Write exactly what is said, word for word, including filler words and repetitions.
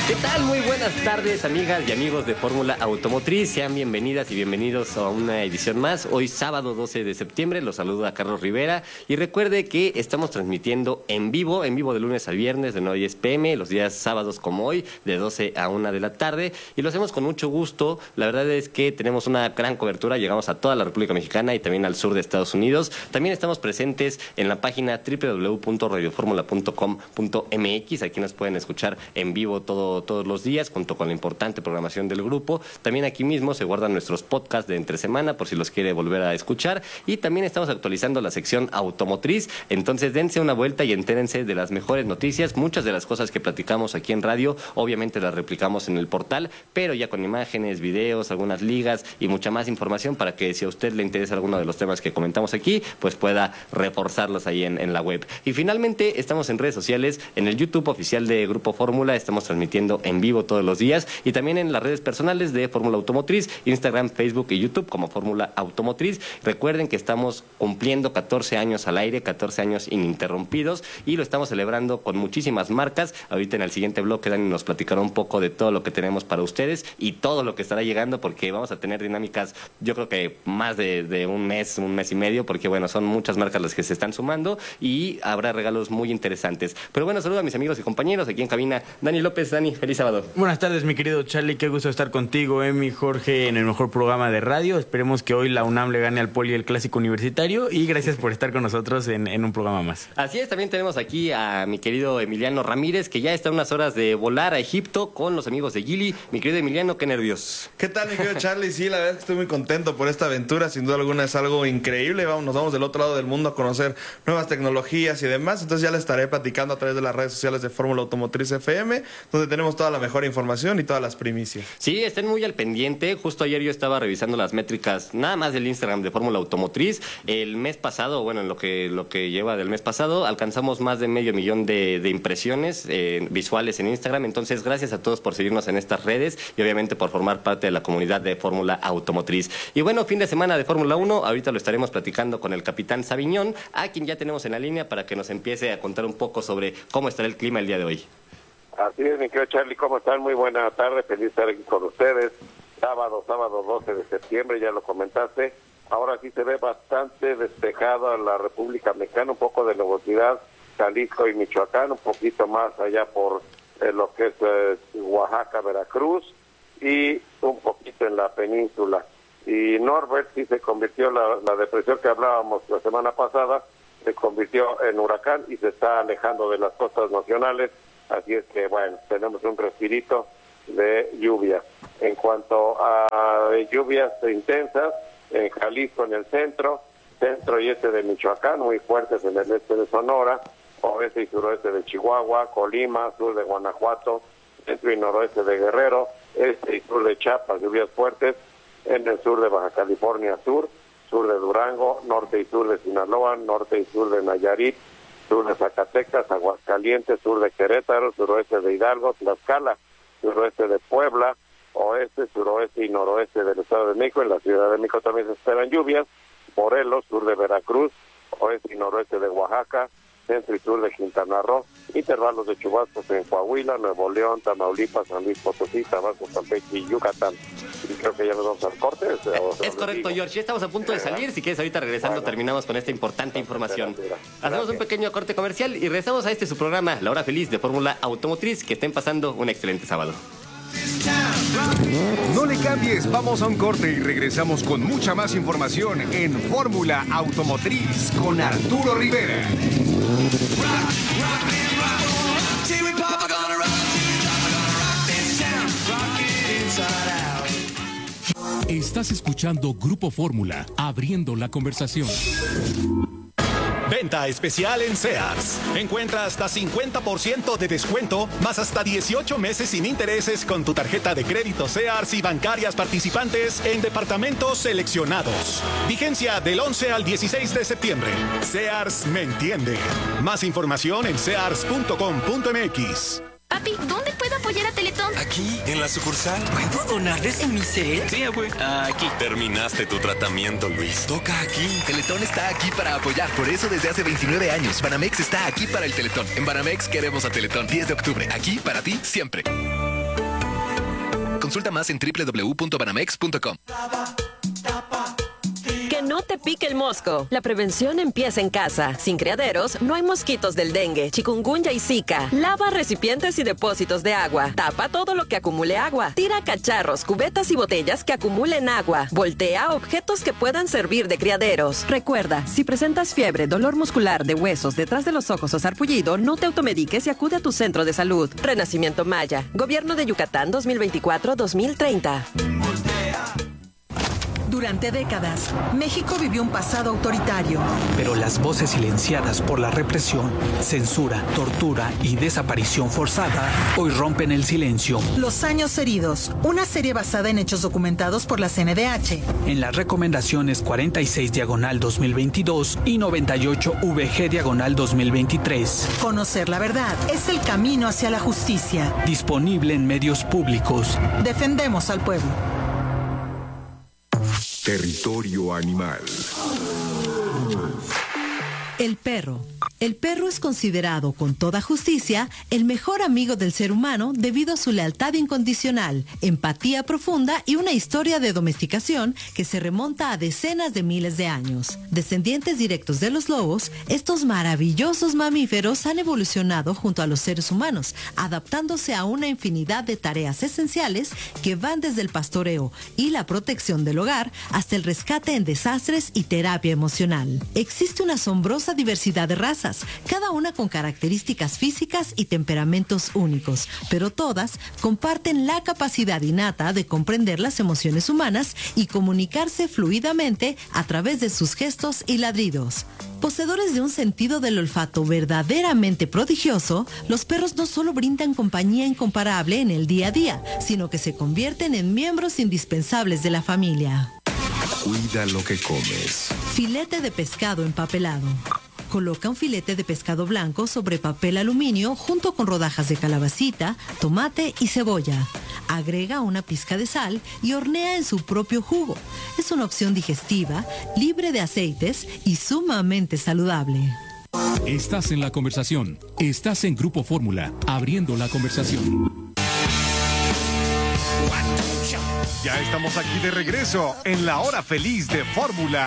¿Qué tal? Muy buenas tardes, amigas y amigos de Fórmula Automotriz. Sean bienvenidas y bienvenidos a una edición más. Hoy, sábado doce de septiembre, los saluda Carlos Rivera. Y recuerde que estamos transmitiendo en vivo, en vivo de lunes a viernes de nueve a diez pm, los días sábados como hoy, de doce a una de la tarde. Y lo hacemos con mucho gusto. La verdad es que tenemos una gran cobertura. Llegamos a toda la República Mexicana y también al sur de Estados Unidos. También estamos presentes en la página doble u doble u doble u punto radio fórmula punto com punto m x. Aquí nos pueden escuchar en vivo todo todos los días, junto con la importante programación del grupo. También aquí mismo se guardan nuestros podcasts de entre semana, por si los quiere volver a escuchar. Y también estamos actualizando la sección automotriz. Entonces dense una vuelta y entérense de las mejores noticias. Muchas de las cosas que platicamos aquí en radio, obviamente las replicamos en el portal, pero ya con imágenes, videos, algunas ligas y mucha más información para que si a usted le interesa alguno de los temas que comentamos aquí, pues pueda reforzarlos ahí en, en la web. Y finalmente estamos en redes sociales, en el YouTube oficial de Grupo Fórmula, estamos transmitiendo en vivo todos los días, y también en las redes personales de Fórmula Automotriz, Instagram, Facebook y YouTube como Fórmula Automotriz. Recuerden que estamos cumpliendo catorce años al aire, catorce años ininterrumpidos, y lo estamos celebrando con muchísimas marcas. Ahorita en el siguiente bloque Dani nos platicará un poco de todo lo que tenemos para ustedes y todo lo que estará llegando, porque vamos a tener dinámicas, yo creo que más de, de un mes, un mes y medio, porque bueno, son muchas marcas las que se están sumando y habrá regalos muy interesantes. Pero bueno, saludo a mis amigos y compañeros aquí en cabina. Dani López. Dani, feliz sábado. Buenas tardes, mi querido Charlie, qué gusto estar contigo, Emi, Jorge, en el mejor programa de radio. Esperemos que hoy la UNAM le gane al Poli el clásico universitario, y gracias por estar con nosotros en, en un programa más. Así es, también tenemos aquí a mi querido Emiliano Ramírez, que ya está a unas horas de volar a Egipto con los amigos de Gili. Mi querido Emiliano, qué nervios. ¿Qué tal, mi querido Charlie? Sí, la verdad es que estoy muy contento por esta aventura, sin duda alguna es algo increíble. Vamos, nos vamos del otro lado del mundo a conocer nuevas tecnologías y demás, entonces ya les estaré platicando a través de las redes sociales de Fórmula Automotriz F M, donde tenemos toda la mejor información y todas las primicias. Sí, estén muy al pendiente. Justo ayer yo estaba revisando las métricas nada más del Instagram de Fórmula Automotriz. El mes pasado, bueno, en lo que lo que lleva del mes pasado, alcanzamos más de medio millón de, de impresiones eh, visuales en Instagram. Entonces, gracias a todos por seguirnos en estas redes y obviamente por formar parte de la comunidad de Fórmula Automotriz. Y bueno, fin de semana de Fórmula uno. Ahorita lo estaremos platicando con el capitán Sabiñón, a quien ya tenemos en la línea para que nos empiece a contar un poco sobre cómo estará el clima el día de hoy. Así es, mi querido Charlie, ¿cómo están? Muy buena tarde, feliz estar aquí con ustedes. Sábado, sábado doce de septiembre, ya lo comentaste. Ahora sí se ve bastante despejado la República Mexicana, un poco de nubosidad, Jalisco y Michoacán, un poquito más allá por eh, lo que es eh, Oaxaca, Veracruz, y un poquito en la península. Y Norbert sí se convirtió, la, la depresión que hablábamos la semana pasada, se convirtió en huracán y se está alejando de las costas nacionales. Así es que, bueno, tenemos un respirito de lluvia. En cuanto a lluvias intensas, en Jalisco, en el centro, centro y este de Michoacán, muy fuertes en el este de Sonora, oeste y suroeste de Chihuahua, Colima, sur de Guanajuato, centro y noroeste de Guerrero, este y sur de Chiapas, lluvias fuertes, en el sur de Baja California Sur, sur de Durango, norte y sur de Sinaloa, norte y sur de Nayarit, sur de Zacatecas, Aguascalientes, sur de Querétaro, suroeste de Hidalgo, Tlaxcala, suroeste de Puebla, oeste, suroeste y noroeste del Estado de México. En la Ciudad de México también se esperan lluvias. Morelos, sur de Veracruz, oeste y noroeste de Oaxaca, centro y sur de Quintana Roo, intervalos de chubascos en Coahuila, Nuevo León, Tamaulipas, San Luis Potosí, Tabasco, Campeche y Yucatán. Y creo que ya nos vamos al corte. Es, es correcto, George. Ya estamos a punto de salir. Si quieres, ahorita regresando, bueno, terminamos con esta importante información. Hacemos un pequeño corte comercial y regresamos a este su programa, La Hora Feliz de Fórmula Automotriz. Que estén pasando un excelente sábado. No le cambies, vamos a un corte y regresamos con mucha más información en Fórmula Automotriz con Arturo Rivera. Estás escuchando Grupo Fórmula, abriendo la conversación. Venta especial en Sears. Encuentra hasta cincuenta por ciento de descuento, más hasta dieciocho meses sin intereses con tu tarjeta de crédito Sears y bancarias participantes en departamentos seleccionados. Vigencia del once al dieciséis de septiembre. Sears me entiende. Más información en sears punto com punto m x. Papi, ¿dónde puedo apoyar a Teletón? Aquí, en la sucursal. ¿Puedo donar desde mi cel? Sí, abue. Aquí. Terminaste tu tratamiento, Luis. Toca aquí. Teletón está aquí para apoyar. Por eso desde hace veintinueve años, Banamex está aquí para el Teletón. En Banamex queremos a Teletón. diez de octubre. Aquí para ti, siempre. Consulta más en doble u doble u doble u punto banamex punto com. Que no te pique el mosco. La prevención empieza en casa. Sin criaderos, no hay mosquitos del dengue, chikungunya y zika. Lava recipientes y depósitos de agua. Tapa todo lo que acumule agua. Tira cacharros, cubetas y botellas que acumulen agua. Voltea objetos que puedan servir de criaderos. Recuerda, si presentas fiebre, dolor muscular de huesos detrás de los ojos o sarpullido, no te automediques y acude a tu centro de salud. Renacimiento Maya. Gobierno de Yucatán dos mil veinticuatro a dos mil treinta. Durante décadas, México vivió un pasado autoritario. Pero las voces silenciadas por la represión, censura, tortura y desaparición forzada hoy rompen el silencio. Los años heridos, una serie basada en hechos documentados por la C N D H. En las recomendaciones cuarenta y seis diagonal dos mil veintidós y noventa y ocho V G diagonal dos mil veintitrés. Conocer la verdad es el camino hacia la justicia. Disponible en medios públicos. Defendemos al pueblo. Territorio Animal. El perro. El perro es considerado con toda justicia el mejor amigo del ser humano debido a su lealtad incondicional, empatía profunda y una historia de domesticación que se remonta a decenas de miles de años. Descendientes directos de los lobos, estos maravillosos mamíferos han evolucionado junto a los seres humanos, adaptándose a una infinidad de tareas esenciales que van desde el pastoreo y la protección del hogar hasta el rescate en desastres y terapia emocional. Existe una asombrosa diversidad de razas, cada una con características físicas y temperamentos únicos, pero todas comparten la capacidad innata de comprender las emociones humanas y comunicarse fluidamente a través de sus gestos y ladridos. Poseedores de un sentido del olfato verdaderamente prodigioso, los perros no solo brindan compañía incomparable en el día a día, sino que se convierten en miembros indispensables de la familia. Cuida lo que comes. Filete de pescado empapelado. Coloca un filete de pescado blanco sobre papel aluminio junto con rodajas de calabacita, tomate y cebolla. Agrega una pizca de sal y hornea en su propio jugo. Es una opción digestiva, libre de aceites y sumamente saludable. Estás en la conversación. Estás en Grupo Fórmula, abriendo la conversación. Ya estamos aquí de regreso en la hora feliz de Fórmula